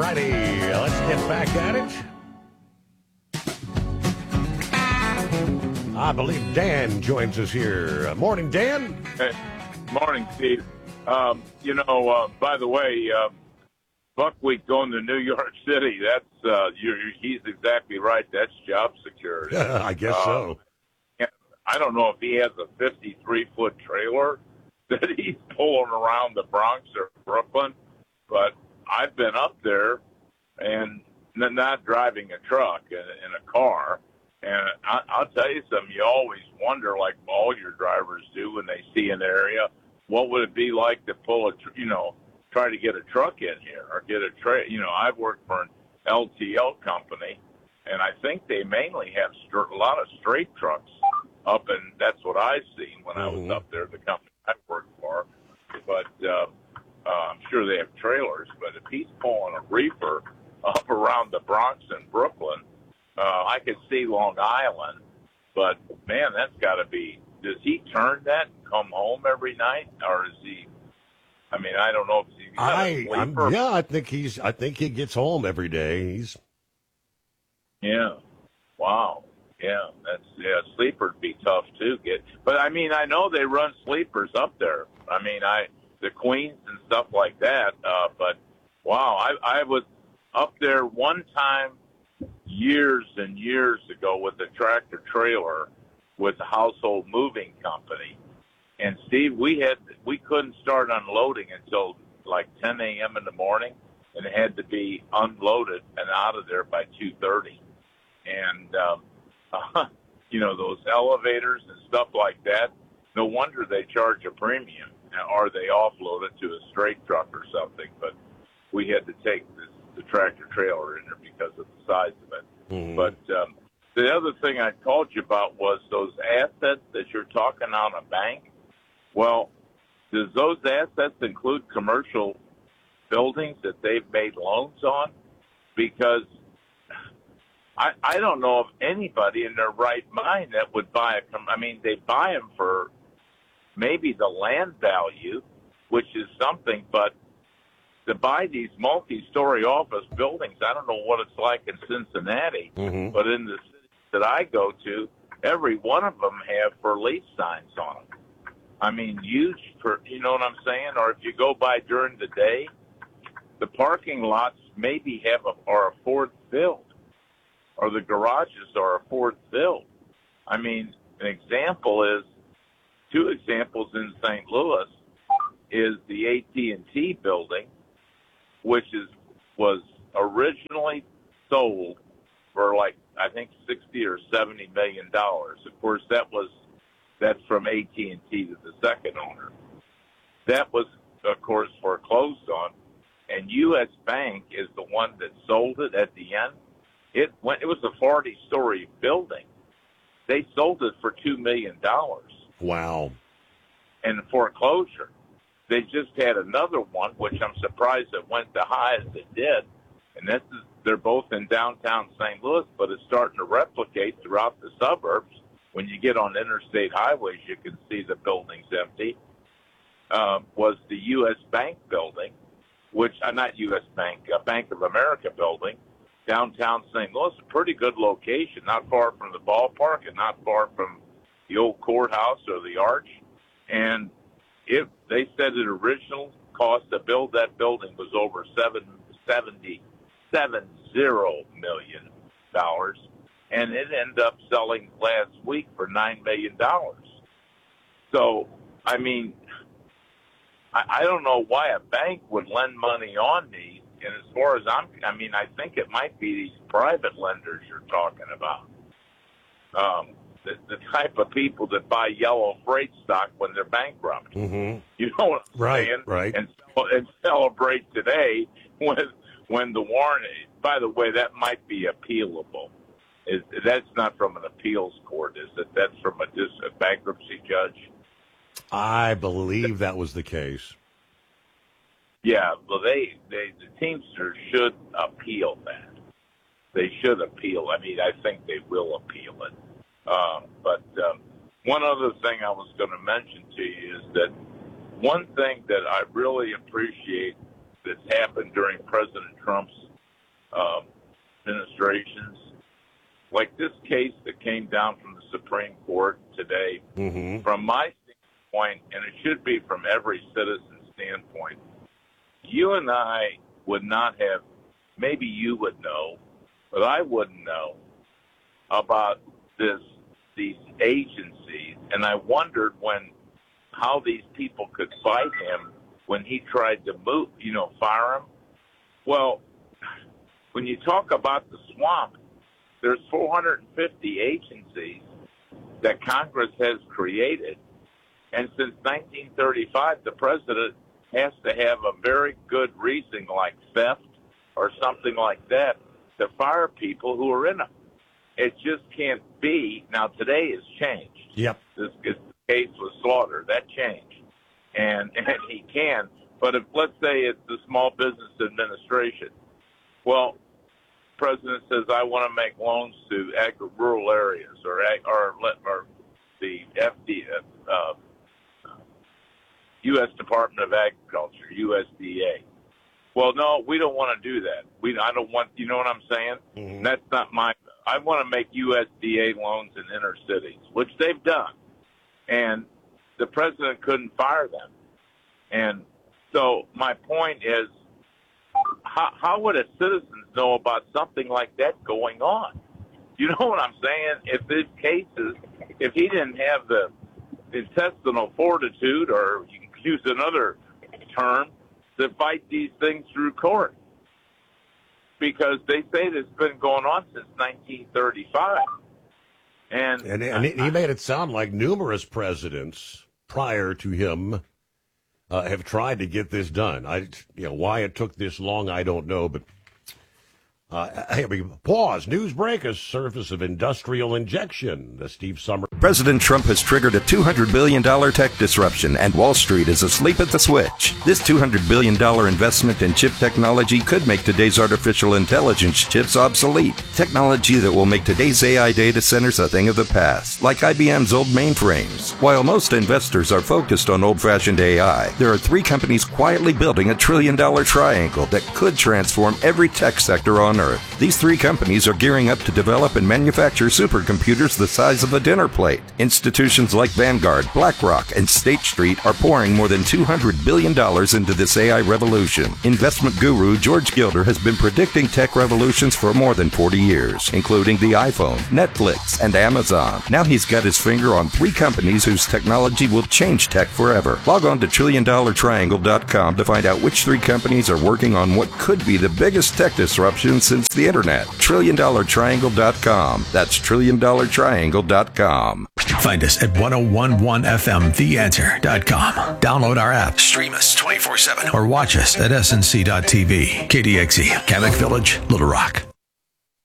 righty, let's get back at it. I believe Dan joins us here. Morning, Dan. Hey, morning, Steve. By the way, Buckwheat going to New York City, he's exactly right. That's job security. I guess so. I don't know if he has a 53-foot trailer that he's pulling around the Bronx or Brooklyn, but I've been up there and not driving a truck in a car. And I'll tell you something, you always wonder, like all your drivers do when they see an area, what would it be like to try to get a truck in here or get a tray. I've worked for an LTL company, and I think they mainly have a lot of straight trucks up, and that's what I've seen when I was up there, the company I worked for. But I'm sure they have trailers, but if he's pulling a reefer up around the Bronx and Brooklyn, I could see Long Island, but man, that's got to be. Does he turn that and come home every night, or is he? I mean, I don't know if he's a sleeper. I think he gets home every day. Yeah. Wow. Yeah, sleeper'd be tough too. But I mean, I know they run sleepers up there. I mean, the Queens and stuff like that. But wow, I was up there one time years and years ago with a tractor trailer with a household moving company. And Steve, we couldn't start unloading until like 10 a.m. in the morning, and it had to be unloaded and out of there by 2:30. And those elevators and stuff like that, no wonder they charge a premium, or they offload it to a straight truck or something. But we had to take the tractor trailer in there because of the size of it. Mm-hmm. But the other thing I called you about was those assets that you're talking on a bank. Well, does those assets include commercial buildings that they've made loans on? Because I don't know of anybody in their right mind that would buy they buy them for maybe the land value, which is something, but to buy these multi-story office buildings, I don't know what it's like in Cincinnati, but in the cities that I go to, every one of them have for lease signs on them. I mean, huge, you know what I'm saying? Or if you go by during the day, the parking lots maybe are a fourth filled, or the garages are a fourth filled. I mean, two examples in St. Louis is the AT&T building, which was originally sold for I think $60 or $70 million. Of course, that's from AT&T to the second owner. That was, of course, foreclosed on, and U.S. Bank is the one that sold it at the end. It was a 40-story building. They sold it for $2 million. Wow. And foreclosure. They just had another one, which I'm surprised it went the high as it did. And they're both in downtown St. Louis, but it's starting to replicate throughout the suburbs. When you get on interstate highways, you can see the buildings empty. Was the U.S. Bank building, which not U.S. Bank, Bank of America building, downtown St. Louis, a pretty good location, not far from the ballpark and not far from the old courthouse or the Arch. And they said the original cost to build that building was over $77 million, and it ended up selling last week for $9 million. So, I mean, I don't know why a bank would lend money on these. And as far as I think it might be these private lenders you're talking about. The type of people that buy yellow freight stock when they're bankrupt. Mm-hmm. You know what I'm saying? Right. And celebrate today when the warrant. By the way, that might be appealable. That's not from an appeals court, is it? That's from a bankruptcy judge. I believe that was the case. Yeah, well, the Teamsters should appeal that. They should appeal. I mean, I think they will appeal it. But one other thing I was going to mention to you is that one thing that I really appreciate that's happened during President Trump's like this case that came down from the Supreme Court today, from my standpoint, and it should be from every citizen's standpoint, you and I would not have, maybe you would know, but I wouldn't know about these agencies. And I wondered how these people could fight him when he tried to fire him. Well, when you talk about the swamp, there's 450 agencies that Congress has created. And since 1935, the president has to have a very good reason, like theft or something like that, to fire people who are in them. It just can't be. Now, today has changed. Yep. This case with Slaughter, that changed. And he can. But if, let's say, it's the Small Business Administration, well, the president says, I want to make loans to rural areas or the U.S. Department of Agriculture, USDA. Well, no, we don't want to do that. I don't want, you know what I'm saying? Mm-hmm. That's not I want to make USDA loans in inner cities, which they've done. And the president couldn't fire them. And so my point is, how would a citizen know about something like that going on? You know what I'm saying? If these cases, if he didn't have the intestinal fortitude, or you can use another term, to fight these things through court. Because they say this has been going on since 1935. And he made it sound like numerous presidents prior to him have tried to get this done. Why it took this long, I don't know. But pause. News break. A surface of industrial injection. The Steve Summer. President Trump has triggered a $200 billion tech disruption, and Wall Street is asleep at the switch. This $200 billion investment in chip technology could make today's artificial intelligence chips obsolete. Technology that will make today's AI data centers a thing of the past, like IBM's old mainframes. While most investors are focused on old-fashioned AI, there are 3 companies quietly building a $1 trillion triangle that could transform every tech sector on Earth. These 3 companies are gearing up to develop and manufacture supercomputers the size of a dinner plate. Institutions like Vanguard, BlackRock, and State Street are pouring more than $200 billion into this AI revolution. Investment guru George Gilder has been predicting tech revolutions for more than 40 years, including the iPhone, Netflix, and Amazon. Now he's got his finger on 3 companies whose technology will change tech forever. Log on to TrillionDollarTriangle.com to find out which 3 companies are working on what could be the biggest tech disruption since the internet. TrillionDollarTriangle.com. That's TrillionDollarTriangle.com. Find us at 1011FMTheAnswer.com. Download our app, stream us 24/7, or watch us at snc.tv. KDXE, Kamek Village, Little Rock.